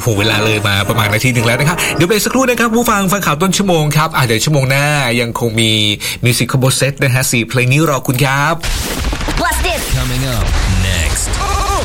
โหเวลาเลยมาประมาณนาทีนึงแล้วนะครับเดี๋ยวเบรกสักครู่นะครับผู้ฟังข่าวต้นชั่วโมงครับเดี๋ยวชั่วโมงหน้ายังคงมีมิวสิคคอมโบเซตนะฮะ4เพลงนี้รอคุณครับ Coming up next